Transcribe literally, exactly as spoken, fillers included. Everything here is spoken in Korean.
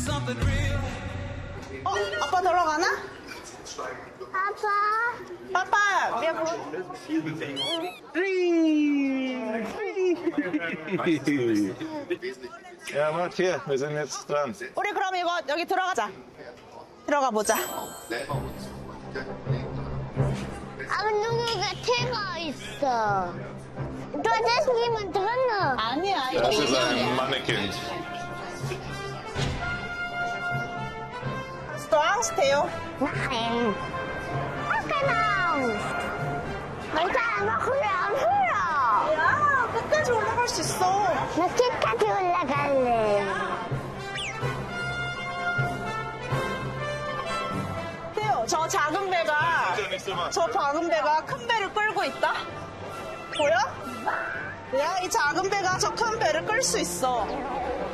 어? 아빠 들어가나? 아빠. 아빠, wir Ja, Matthias, wir sind jetzt dran. 우리 그럼 이거 여기 들어가자. 들어가 보자. 아무누가 태가 있어. Du hast niemand drin. 아니야, 이거 Das ist 인형이야. ein Mannequin. Hast du Angst, Theo? Nein. Hab keine Angst. 일단 막 흘러 흘러. 야, 끝까지 올라갈 수 있어. 나 끝까지 올라갈래. 태요, 저 작은 배가, 저 작은 배가 큰 배를 끌고 있다? 보여? 야, 이 작은 배가 저 큰 배를 끌 수 있어.